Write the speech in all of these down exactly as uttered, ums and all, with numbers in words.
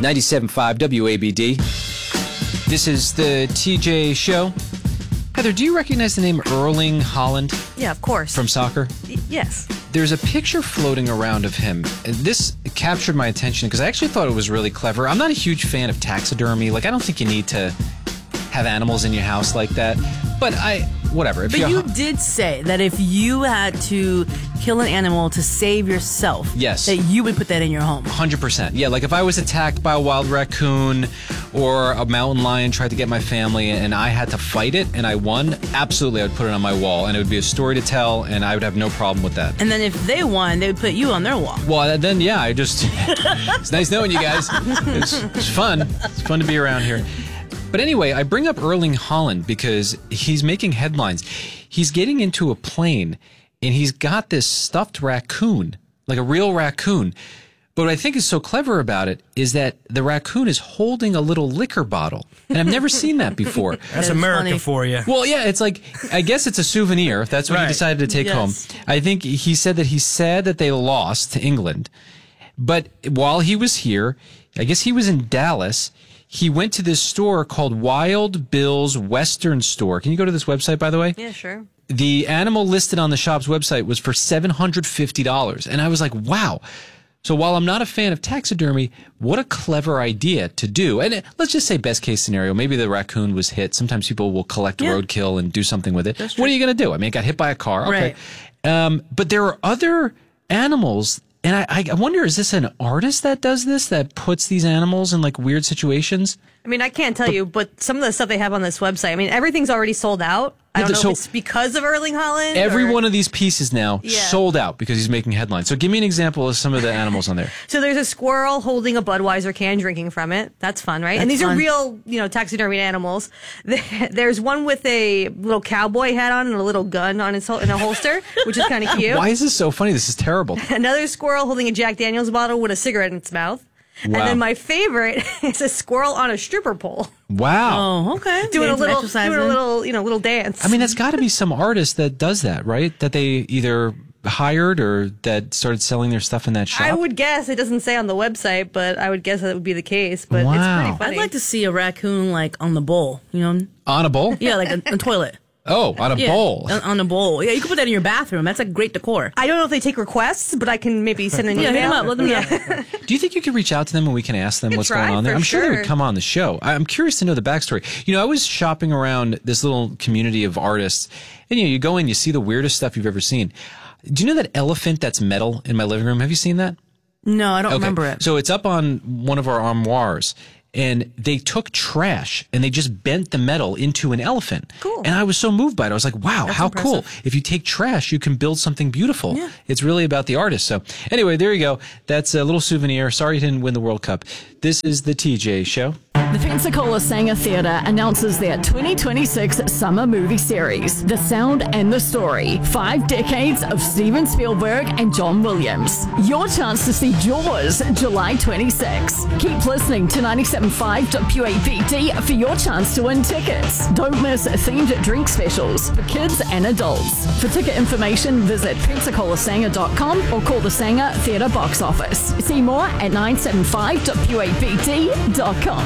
ninety-seven point five W A B D. This is the T J Show. Heather, do you recognize the name Erling Haaland? Yeah, of course. From soccer? Y- yes. There's a picture floating around of him. And this captured my attention because I actually thought it was really clever. I'm not a huge fan of taxidermy. Like, I don't think you need to have animals in your house like that. But I, whatever. If but you hu- did say that if you had to kill an animal to save yourself, yes, that you would put that in your home. one hundred percent. Yeah, like if I was attacked by a wild raccoon or a mountain lion tried to get my family and I had to fight it and I won, absolutely I would put it on my wall and it would be a story to tell and I would have no problem with that. And then if they won, they would put you on their wall. Well, then, yeah, I just... It's nice knowing you guys. It's, it's fun. It's fun to be around here. But anyway, I bring up Erling Haaland because he's making headlines. He's getting into a plane and he's got this stuffed raccoon, like a real raccoon. But what I think is so clever about it is that the raccoon is holding a little liquor bottle. And I've never seen that before. That's that America funny. For you. Well, yeah, it's like, I guess it's a souvenir if that's what right. he decided to take yes. home. I think he said that he's sad that they lost to England. But while he was here, I guess he was in Dallas, he went to this store called Wild Bill's Western Store. Can you go to this website, by the way? Yeah, sure. The animal listed on the shop's website was for seven hundred fifty dollars. And I was like, wow. So while I'm not a fan of taxidermy, what a clever idea to do. And let's just say best case scenario, maybe the raccoon was hit. Sometimes people will collect yeah. roadkill and do something with it. What are you going to do? I mean, it got hit by a car. Okay. Right. Um, but there are other animals. And I, I wonder, is this an artist that does this, that puts these animals in like weird situations? I mean, I can't tell but, you, but some of the stuff they have on this website, I mean, everything's already sold out. I don't know so if it's because of Erling Haaland. Every or... one of these pieces now yeah. sold out because he's making headlines. So give me an example of some of the animals on there. So there's a squirrel holding a Budweiser can, drinking from it. That's fun, right? That's and these fun. are real, you know, taxidermied animals. There's one with a little cowboy hat on and a little gun on its in a holster, which is kind of cute. Why is this so funny? This is terrible. Another squirrel holding a Jack Daniels bottle with a cigarette in its mouth. Wow. And then my favorite is a squirrel on a stripper pole. Wow. Oh, okay. Doing a little, doing a little, you know, little dance. I mean, that's got to be some artist that does that, right? That they either hired or that started selling their stuff in that shop. I would guess. It doesn't say on the website, but I would guess that would be the case. But wow. it's pretty funny. I'd like to see a raccoon like on the bowl, you know? On a bowl? Yeah, like a, a toilet. Oh, on a yeah, bowl. On a bowl. Yeah, you can put that in your bathroom. That's like great decor. I don't know if they take requests, but I can maybe send an yeah, email. hit them up. Let them know. Yeah. Do you think you could reach out to them and we can ask them what's try, going on there? I'm sure, sure they would come on the show. I'm curious to know the backstory. You know, I was shopping around this little community of artists, and you know, you go in, you see the weirdest stuff you've ever seen. Do you know that elephant that's metal in my living room? Have you seen that? No, I don't okay. remember it. So it's up on one of our armoires. And they took trash and they just bent the metal into an elephant. Cool. And I was so moved by it. I was like, wow, That's how impressive. cool. If you take trash, you can build something beautiful. Yeah. It's really about the artist. So anyway, there you go. That's a little souvenir. Sorry you didn't win the World Cup. This is the T J Show. The Pensacola Sanger Theatre announces their twenty twenty-six summer movie series, The Sound and the Story. Five decades of Steven Spielberg and John Williams. Your chance to see Jaws, July twenty-sixth. Keep listening to ninety-seven point five W A B D for your chance to win tickets. Don't miss themed drink specials for kids and adults. For ticket information, visit pensacola sanger dot com or call the Sanger Theatre box office. See more at nine seven five W A B D dot com.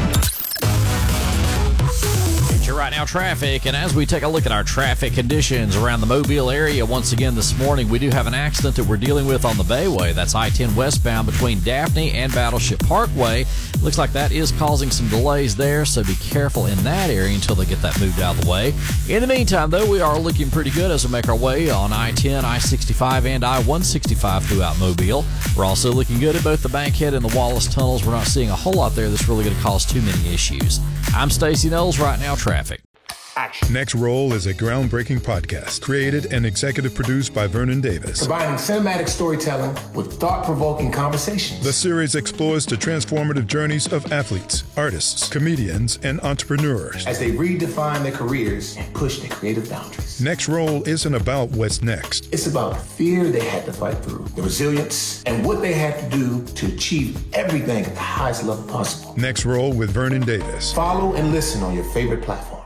You're right now traffic, and as we take a look at our traffic conditions around the Mobile area once again this morning, we do have an accident that we're dealing with on the Bayway. That's I ten westbound between Daphne and Battleship Parkway. Looks like that is causing some delays there, so be careful in that area until they get that moved out of the way. In the meantime, though, we are looking pretty good as we make our way on I ten, I sixty-five, and I one sixty-five throughout Mobile. We're also looking good at both the Bankhead and the Wallace tunnels. We're not seeing a whole lot there that's really going to cause too many issues. I'm Stacey Knowles, Right Now Traffic. Action. Next Roll is a groundbreaking podcast created and executive produced by Vernon Davis. Combining cinematic storytelling with thought-provoking conversations. The series explores the transformative journeys of athletes, artists, comedians, and entrepreneurs as they redefine their careers and push their creative boundaries. Next Roll isn't about what's next. It's about the fear they had to fight through, the resilience, and what they had to do to achieve everything at the highest level possible. Next Roll with Vernon Davis. Follow and listen on your favorite platform.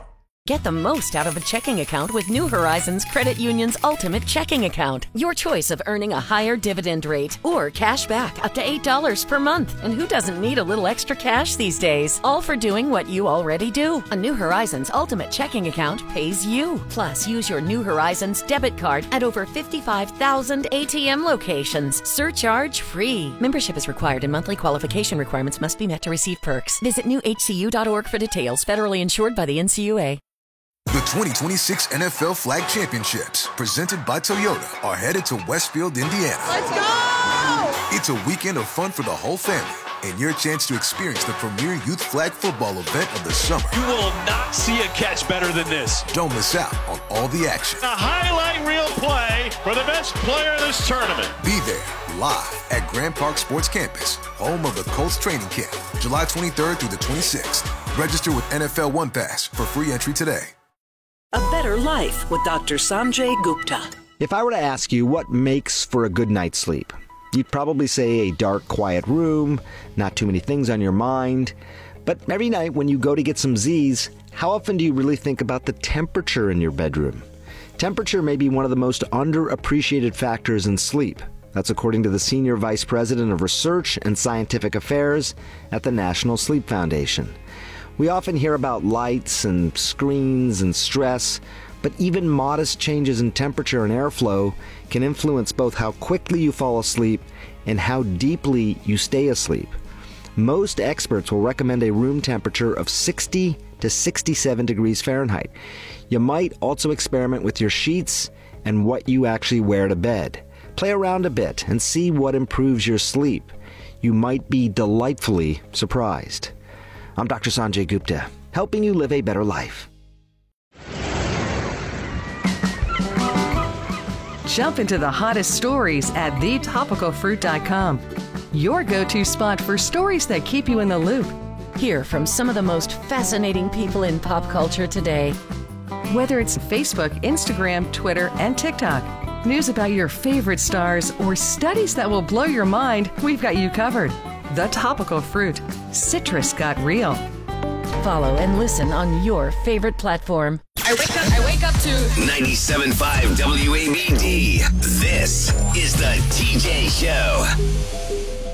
Get the most out of a checking account with New Horizons Credit Union's Ultimate Checking Account. Your choice of earning a higher dividend rate or cash back up to eight dollars per month. And who doesn't need a little extra cash these days? All for doing what you already do. A New Horizons Ultimate Checking Account pays you. Plus, use your New Horizons debit card at over fifty-five thousand A T M locations. Surcharge free. Membership is required and monthly qualification requirements must be met to receive perks. Visit new h c u dot org for details. Federally insured by the N C U A. The twenty twenty-six N F L Flag Championships, presented by Toyota, are headed to Westfield, Indiana. Let's go! It's a weekend of fun for the whole family and your chance to experience the premier youth flag football event of the summer. You will not see a catch better than this. Don't miss out on all the action. A highlight reel play for the best player in this tournament. Be there, live at Grand Park Sports Campus, home of the Colts training camp, July twenty-third through the twenty-sixth. Register with N F L One Pass for free entry today. A better life with Doctor Sanjay Gupta. If I were to ask you what makes for a good night's sleep, you'd probably say a dark, quiet room, not too many things on your mind. But every night when you go to get some Z's, how often do you really think about the temperature in your bedroom? Temperature may be one of the most underappreciated factors in sleep. That's according to the Senior Vice President of Research and Scientific Affairs at the National Sleep Foundation. We often hear about lights and screens and stress, but even modest changes in temperature and airflow can influence both how quickly you fall asleep and how deeply you stay asleep. Most experts will recommend a room temperature of sixty to sixty-seven degrees Fahrenheit. You might also experiment with your sheets and what you actually wear to bed. Play around a bit and see what improves your sleep. You might be delightfully surprised. I'm Doctor Sanjay Gupta, helping you live a better life. Jump into the hottest stories at the topical fruit dot com. Your go-to spot for stories that keep you in the loop. Hear from some of the most fascinating people in pop culture today. Whether it's Facebook, Instagram, Twitter, and TikTok, news about your favorite stars, or studies that will blow your mind, we've got you covered. The Topical Fruit. Citrus got real. Follow and listen on your favorite platform. I wake up, I wake up to ninety-seven point five W A B D. This is the T J Show.